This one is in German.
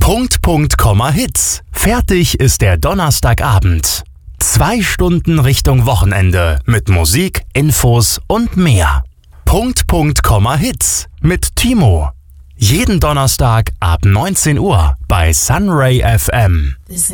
Punkt, Punkt, Komma, Hits. Fertig ist der Donnerstagabend. 2 Stunden Richtung Wochenende mit Musik, Infos und mehr. Punkt, Punkt, Komma, Hits mit Timo. Jeden Donnerstag ab 19 Uhr bei Sunray FM.